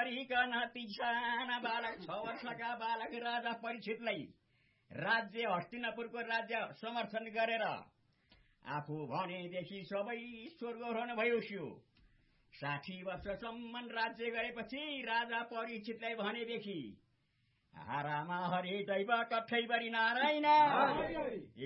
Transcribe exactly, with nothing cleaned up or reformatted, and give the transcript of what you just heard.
गरिकन ती साना बालक छ वर्षका बालक राजा परीक्षितलाई राज्य हस्तिनापुरको राज्य समर्थन गरेर आफू भनेदेखि सबै स्वर्ग भयो सियो। साठी वर्षसम्म राज्य गरेपछि राजा परीक्षितलाई भनेदेखि आरामा हरे दैव कठैबरी नारायण